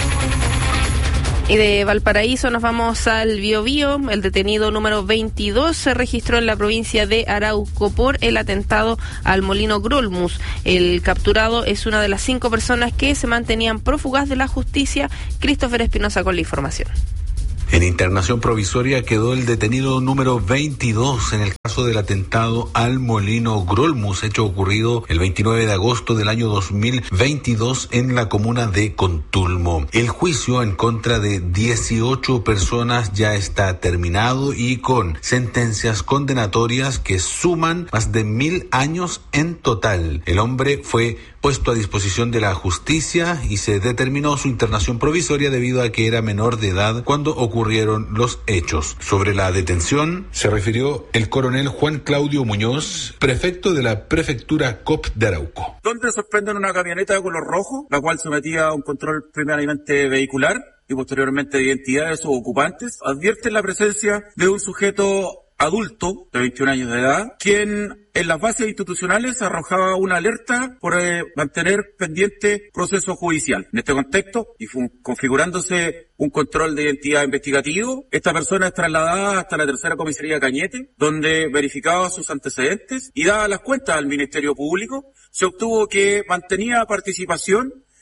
Y de Valparaíso nos vamos al Biobío. El detenido número 22 se registró en la provincia de Arauco por el atentado al molino Grolmus. El capturado es una de las 5 personas que se mantenían prófugas de la justicia. Christopher Espinosa con la información. En internación provisoria quedó el detenido número 22 en el caso del atentado al molino Grolmus, hecho ocurrido el 29 de agosto del año 2022 en la comuna de Contulmo. El juicio en contra de 18 personas ya está terminado y con sentencias condenatorias que suman más de 1000 años en total. El hombre fue puesto a disposición de la justicia y se determinó su internación provisoria debido a que era menor de edad cuando ocurrieron los hechos. Sobre la detención se refirió el coronel Juan Claudio Muñoz, prefecto de la prefectura COP de Arauco. Donde sorprenden una camioneta de color rojo, la cual sometía a un control primeramente vehicular y posteriormente de identidad de sus ocupantes, advierten la presencia de un sujeto adulto de 21 años de edad, quien en las bases institucionales arrojaba una alerta por mantener pendiente proceso judicial. En este contexto, y configurándose un control de identidad investigativo, esta persona es trasladada hasta la tercera comisaría Cañete, donde verificaba sus antecedentes y dadas las cuentas al Ministerio Público, se obtuvo que mantenía participación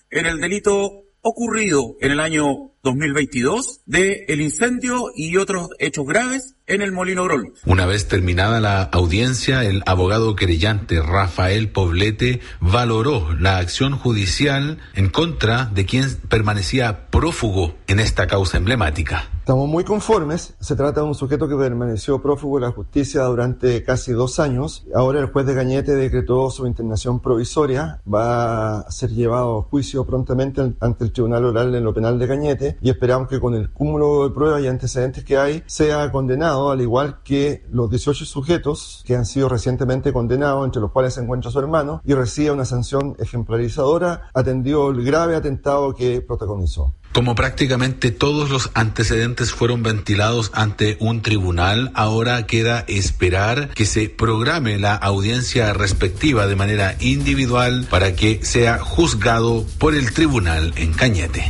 en el delito ocurrido en el año 2022 de el incendio y otros hechos graves en el Molino Grol. Una vez terminada la audiencia, el abogado querellante Rafael Poblete valoró la acción judicial en contra de quien permanecía prófugo en esta causa emblemática. Estamos muy conformes. Se trata de un sujeto que permaneció prófugo de la justicia durante casi 2 años. Ahora el juez de Cañete decretó su internación provisoria. Va a ser llevado a juicio prontamente ante el Tribunal Oral en lo Penal de Cañete y esperamos que con el cúmulo de pruebas y antecedentes que hay sea condenado, al igual que los 18 sujetos que han sido recientemente condenados, entre los cuales se encuentra su hermano, y reciba una sanción ejemplarizadora, atendido el grave atentado que protagonizó. Como prácticamente todos los antecedentes fueron ventilados ante un tribunal, ahora queda esperar que se programe la audiencia respectiva de manera individual para que sea juzgado por el tribunal en Cañete.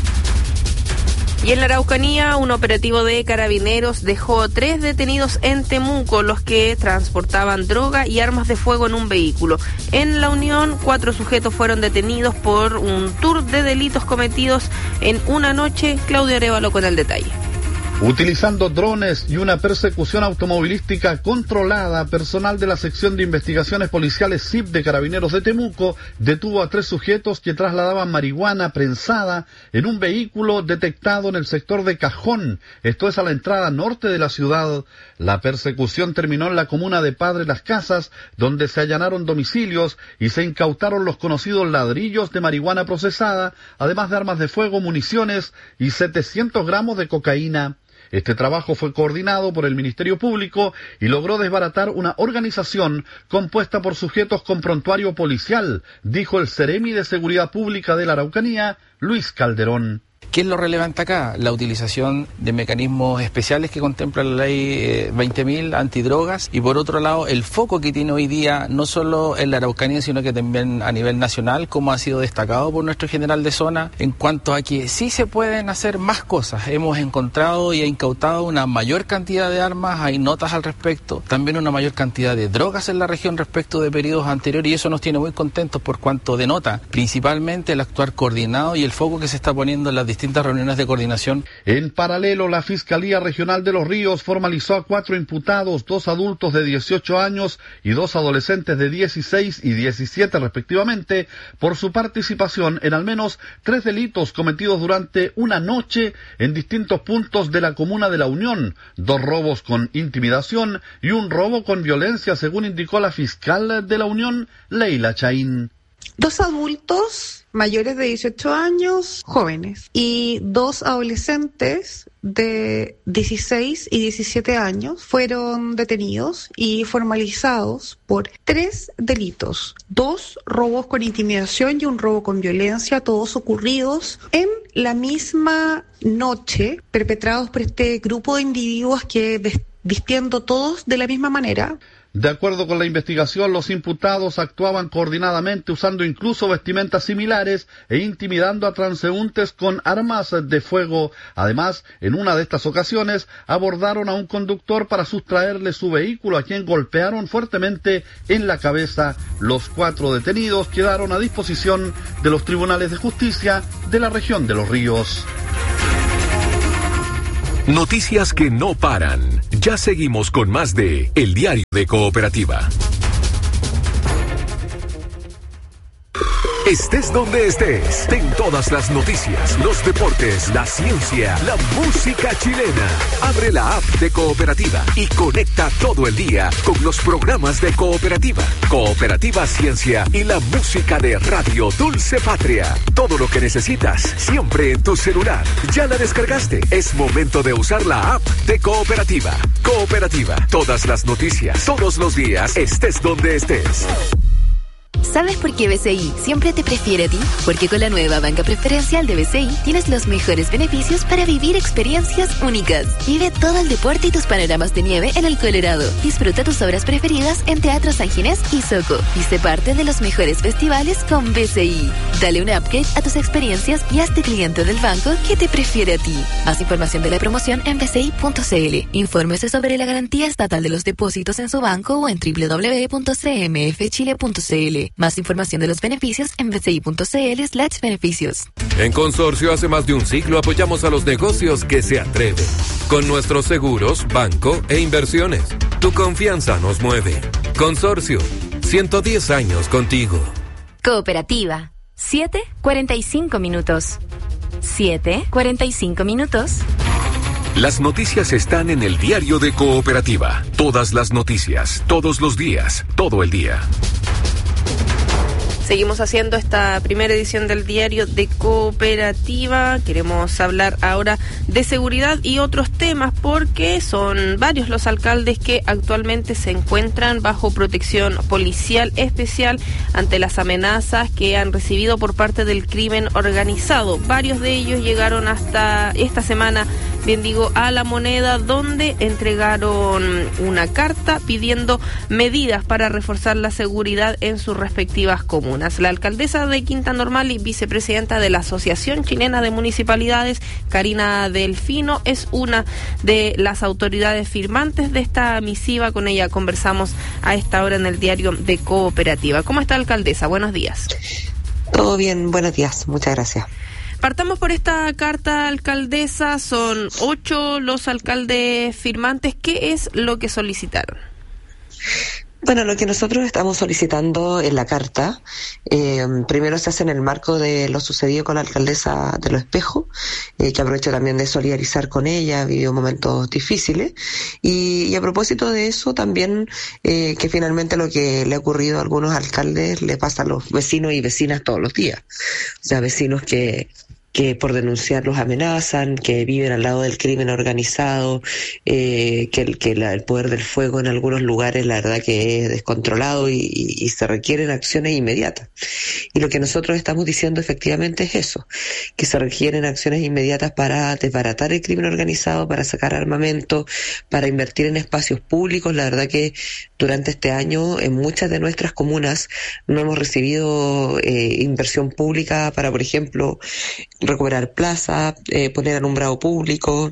Y en la Araucanía, un operativo de Carabineros dejó 3 detenidos en Temuco, los que transportaban droga y armas de fuego en un vehículo. En La Unión, 4 sujetos fueron detenidos por un tour de delitos cometidos en una noche. Claudio Arévalo con el detalle. Utilizando drones y una persecución automovilística controlada, personal de la sección de investigaciones policiales SIP de Carabineros de Temuco detuvo a 3 sujetos que trasladaban marihuana prensada en un vehículo detectado en el sector de Cajón, esto es a la entrada norte de la ciudad. La persecución terminó en la comuna de Padre Las Casas, donde se allanaron domicilios y se incautaron los conocidos ladrillos de marihuana procesada, además de armas de fuego, municiones y 700 gramos de cocaína. Este trabajo fue coordinado por el Ministerio Público y logró desbaratar una organización compuesta por sujetos con prontuario policial, dijo el Seremi de Seguridad Pública de la Araucanía, Luis Calderón. ¿Qué es lo relevante acá? La utilización de mecanismos especiales que contempla la ley 20.000 antidrogas y por otro lado el foco que tiene hoy día no solo en la Araucanía sino que también a nivel nacional, como ha sido destacado por nuestro general de zona, en cuanto a que sí se pueden hacer más cosas. Hemos encontrado y incautado una mayor cantidad de armas, hay notas al respecto, también una mayor cantidad de drogas en la región respecto de periodos anteriores y eso nos tiene muy contentos por cuanto denota principalmente el actuar coordinado y el foco que se está poniendo en las distintas reuniones de coordinación. En paralelo, la Fiscalía Regional de Los Ríos formalizó a 4 imputados, 2 adultos de 18 años y 2 adolescentes de 16 y 17 respectivamente, por su participación en al menos 3 delitos cometidos durante una noche en distintos puntos de la comuna de La Unión, 2 robos con intimidación y un robo con violencia, según indicó la fiscal de La Unión, Leila Chaín. 2 adultos mayores de 18 años, jóvenes, y 2 adolescentes de 16 y 17 años fueron detenidos y formalizados por 3 delitos, 2 robos con intimidación y un robo con violencia, todos ocurridos en la misma noche, perpetrados por este grupo de individuos que vistiendo todos de la misma manera. De acuerdo con la investigación, los imputados actuaban coordinadamente usando incluso vestimentas similares e intimidando a transeúntes con armas de fuego. Además, en una de estas ocasiones, abordaron a un conductor para sustraerle su vehículo, a quien golpearon fuertemente en la cabeza. Los 4 detenidos quedaron a disposición de los tribunales de justicia de la región de Los Ríos. Noticias que no paran. Ya seguimos con más de El Diario de Cooperativa. Estés donde estés, ten todas las noticias, los deportes, la ciencia, la música chilena. Abre la app de Cooperativa y conecta todo el día con los programas de Cooperativa, Cooperativa Ciencia y la música de Radio Dulce Patria. Todo lo que necesitas, siempre en tu celular. ¿Ya la descargaste? Es momento de usar la app de Cooperativa. Cooperativa, todas las noticias, todos los días, estés donde estés. ¿Sabes por qué BCI siempre te prefiere a ti? Porque con la nueva banca preferencial de BCI tienes los mejores beneficios para vivir experiencias únicas. Vive todo el deporte y tus panoramas de nieve en el Colorado. Disfruta tus obras preferidas en Teatro San Ginés y Soco. Y sé parte de los mejores festivales con BCI. Dale un upgrade a tus experiencias y hazte cliente del banco que te prefiere a ti. Más información de la promoción en bci.cl. Infórmese sobre la garantía estatal de los depósitos en su banco o en www.cmfchile.cl. Más información de los beneficios en bci.cl/beneficios. En Consorcio hace más de un siglo apoyamos a los negocios que se atreven. Con nuestros seguros, banco e inversiones. Tu confianza nos mueve. Consorcio, 110 años contigo. Cooperativa, 7:45 minutos. 7:45 minutos. Las noticias están en el diario de Cooperativa. Todas las noticias, todos los días, todo el día. Seguimos haciendo esta primera edición del diario de Cooperativa. Queremos hablar ahora de seguridad y otros temas porque son varios los alcaldes que actualmente se encuentran bajo protección policial especial ante las amenazas que han recibido por parte del crimen organizado. Varios de ellos llegaron hasta esta semana, bien digo, a La Moneda, donde entregaron una carta pidiendo medidas para reforzar la seguridad en sus respectivas comunas. La alcaldesa de Quinta Normal y vicepresidenta de la Asociación Chilena de Municipalidades, Karina Delfino, es una de las autoridades firmantes de esta misiva. Con ella conversamos a esta hora en el diario de Cooperativa. ¿Cómo está, alcaldesa? Buenos días. Todo bien, buenos días. Muchas gracias. Partamos por esta carta, alcaldesa. Son 8 los alcaldes firmantes. ¿Qué es lo que solicitaron? Bueno, lo que nosotros estamos solicitando en la carta, primero se hace en el marco de lo sucedido con la alcaldesa de Los Espejos, que aprovecho también de solidarizar con ella, vivió momentos difíciles, y a propósito de eso también, que finalmente lo que le ha ocurrido a algunos alcaldes le pasa a los vecinos y vecinas todos los días. O sea, vecinos que por denunciar los amenazan, que viven al lado del crimen organizado, que el poder del fuego en algunos lugares la verdad que es descontrolado y se requieren acciones inmediatas. Y lo que nosotros estamos diciendo efectivamente es eso, que se requieren acciones inmediatas para desbaratar el crimen organizado, para sacar armamento, para invertir en espacios públicos. La verdad que durante este año en muchas de nuestras comunas no hemos recibido inversión pública para, por ejemplo, recuperar plaza, poner alumbrado público,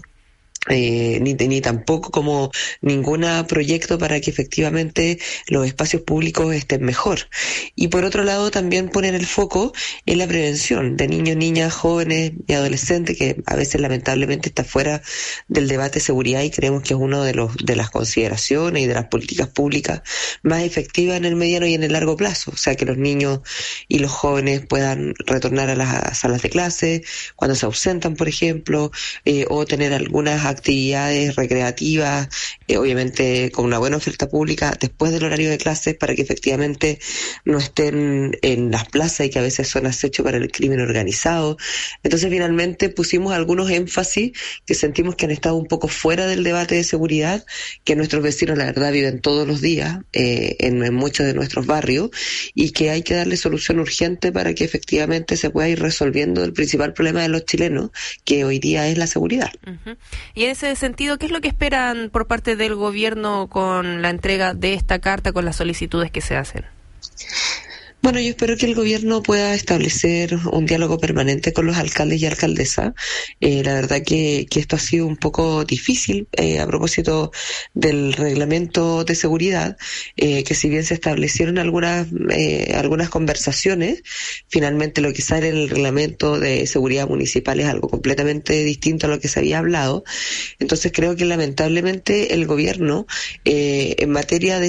ni tampoco como ningún proyecto para que efectivamente los espacios públicos estén mejor. Y por otro lado también poner el foco en la prevención de niños, niñas, jóvenes y adolescentes, que a veces lamentablemente está fuera del debate de seguridad, y creemos que es uno de las consideraciones y de las políticas públicas más efectivas en el mediano y en el largo plazo. O sea, que los niños y los jóvenes puedan retornar a las salas de clase cuando se ausentan, por ejemplo, o tener algunas actividades recreativas, obviamente con una buena oferta pública después del horario de clases, para que efectivamente no estén en las plazas y que a veces son acecho para el crimen organizado. Entonces finalmente pusimos algunos énfasis que sentimos que han estado un poco fuera del debate de seguridad, que nuestros vecinos la verdad viven todos los días en muchos de nuestros barrios, y que hay que darle solución urgente para que efectivamente se pueda ir resolviendo el principal problema de los chilenos, que hoy día es la seguridad. Uh-huh. Y en ese sentido, ¿qué es lo que esperan por parte del gobierno con la entrega de esta carta, con las solicitudes que se hacen? Bueno, yo espero que el gobierno pueda establecer un diálogo permanente con los alcaldes y alcaldesas. La verdad que esto ha sido un poco difícil a propósito del reglamento de seguridad, que si bien se establecieron algunas conversaciones, finalmente lo que sale en el reglamento de seguridad municipal es algo completamente distinto a lo que se había hablado. Entonces creo que lamentablemente el gobierno en materia de